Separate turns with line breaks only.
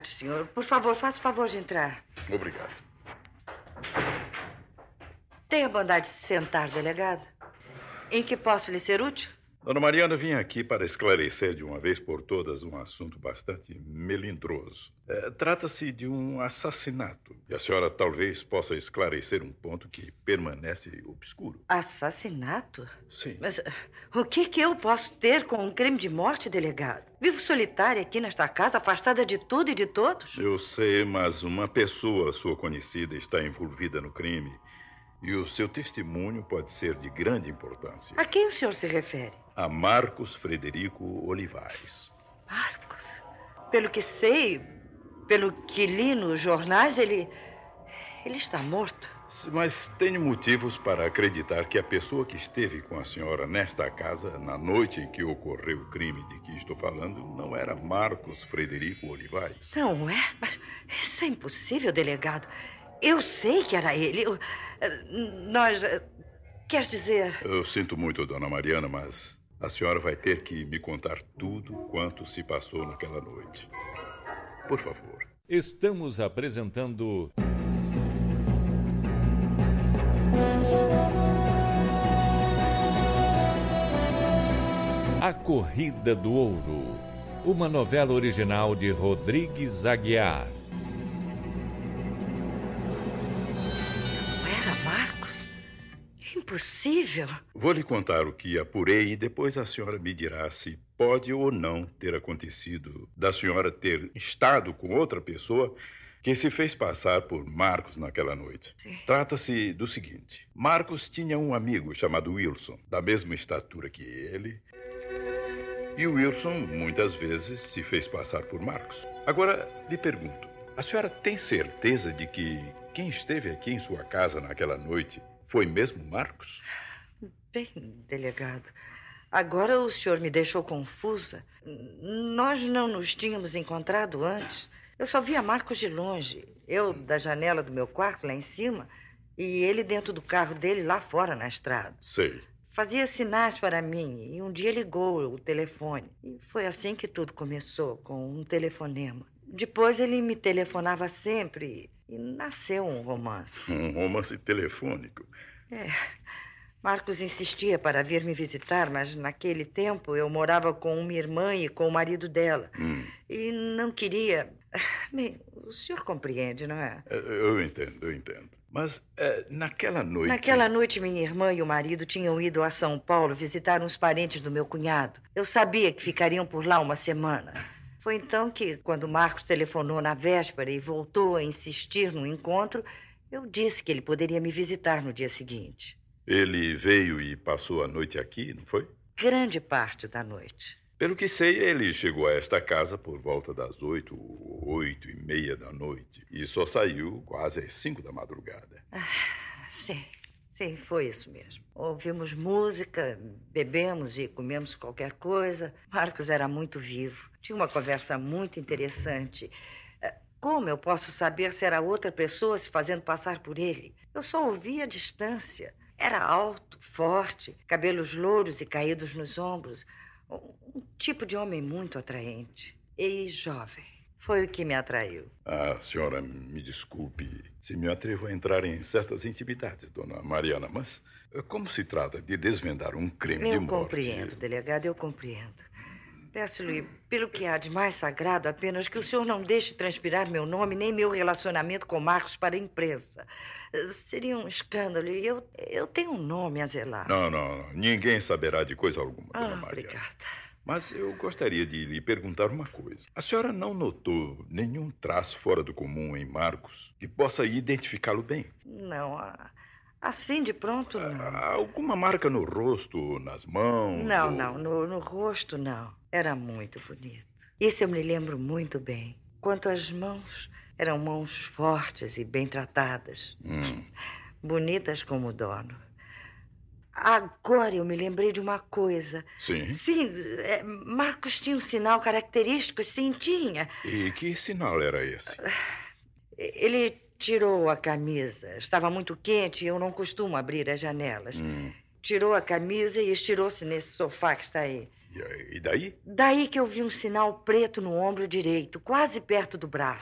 Senhor, por favor, faça o favor de entrar.
Obrigado.
Tenha a bondade de se sentar, delegado. Em que posso lhe ser útil?
Dona Mariana, vim aqui para esclarecer de uma vez por todas um assunto bastante melindroso. Trata-se de um assassinato. E a senhora talvez possa esclarecer um ponto que permanece obscuro.
Assassinato?
Sim.
Mas o que eu posso ter com um crime de morte, delegado? Vivo solitária aqui nesta casa, afastada de tudo e de todos.
Eu sei, mas uma pessoa sua conhecida está envolvida no crime. E o seu testemunho pode ser de grande importância.
A quem o senhor se refere?
A Marcos Frederico Olivares.
Marcos? Pelo que sei, pelo que li nos jornais, ele está morto.
Mas tenho motivos para acreditar que a pessoa que esteve com a senhora nesta casa, na noite em que ocorreu o crime de que estou falando, não era Marcos Frederico Olivares.
Não é? Mas isso é impossível, delegado. Eu sei que era ele. Nós... Quer dizer...
Eu sinto muito, dona Mariana, mas a senhora vai ter que me contar tudo quanto se passou naquela noite. Por favor.
Estamos apresentando... A Corrida do Ouro. Uma novela original de Rodrigues Aguiar.
Impossível.
Vou lhe contar o que apurei e depois a senhora me dirá se pode ou não ter acontecido da senhora ter estado com outra pessoa que se fez passar por Marcos naquela noite.
Sim.
Trata-se do seguinte. Marcos tinha um amigo chamado Wilson, da mesma estatura que ele. E o Wilson, muitas vezes, se fez passar por Marcos. Agora, lhe pergunto, a senhora tem certeza de que quem esteve aqui em sua casa naquela noite foi mesmo Marcos?
Bem, delegado, agora o senhor me deixou confusa. Nós não nos tínhamos encontrado antes. Eu só via Marcos de longe. Eu da janela do meu quarto lá em cima e ele dentro do carro dele lá fora na estrada.
Sei.
Fazia sinais para mim e um dia ligou o telefone. E foi assim que tudo começou, com um telefonema. Depois ele me telefonava sempre e nasceu um romance.
Um romance telefônico.
Marcos insistia para vir me visitar, mas naquele tempo eu morava com uma irmã e com o marido dela. E não queria... Bem, o senhor compreende, não é?
Eu entendo. Mas naquela noite...
Naquela noite, minha irmã e o marido tinham ido a São Paulo visitar uns parentes do meu cunhado. Eu sabia que ficariam por lá uma semana. Foi então que, quando Marcos telefonou na véspera e voltou a insistir no encontro, eu disse que ele poderia me visitar no dia seguinte.
Ele veio e passou a noite aqui, não foi?
Grande parte da noite.
Pelo que sei, ele chegou a esta casa por volta das 8h30 da noite. E só saiu quase às 5 da madrugada.
Sim, foi isso mesmo. Ouvimos música, bebemos e comemos qualquer coisa. Marcos era muito vivo. Tinha uma conversa muito interessante. Como eu posso saber se era outra pessoa se fazendo passar por ele? Eu só ouvia à distância. Era alto, forte, cabelos louros e caídos nos ombros. Um tipo de homem muito atraente. E jovem. Foi o que me atraiu.
A senhora me desculpe se me atrevo a entrar em certas intimidades, dona Mariana, mas como se trata de desvendar um crime de morte...
Eu compreendo, delegado, eu compreendo. Peço-lhe, pelo que há de mais sagrado, apenas que o senhor não deixe transpirar meu nome nem meu relacionamento com Marcos para a imprensa. Seria um escândalo e eu tenho um nome a zelar.
Não. Ninguém saberá de coisa alguma, dona Mariana.
Obrigada.
Mas eu gostaria de lhe perguntar uma coisa. A senhora não notou nenhum traço fora do comum em Marcos que possa identificá-lo bem?
Não, assim de pronto, não.
Alguma marca no rosto, nas mãos?
Não, no rosto, não. Era muito bonito. Isso eu me lembro muito bem. Quanto às mãos, eram mãos fortes e bem tratadas. Bonitas como o dono. Agora eu me lembrei de uma coisa.
Sim?
Sim, Marcos tinha um sinal característico, sim, tinha.
E que sinal era esse?
Ele tirou a camisa. Estava muito quente e eu não costumo abrir as janelas. Tirou a camisa e estirou-se nesse sofá que está aí.
E daí?
Daí que eu vi um sinal preto no ombro direito, quase perto do braço.